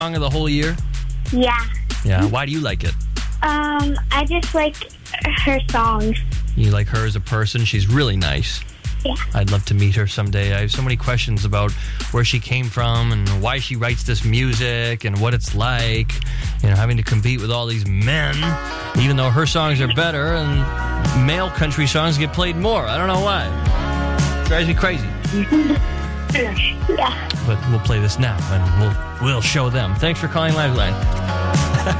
Song of the whole year? Yeah. Yeah. Why do you like it? I just like her songs. You like her as a person? She's really nice. Yeah. I'd love to meet her someday. I have so many questions about where she came from and why she writes this music and what it's like, having to compete with all these men, even though her songs are better and male country songs get played more. I don't know why. Drives me crazy. Yeah. But we'll play this now and we'll show them. Thanks for calling Liveline.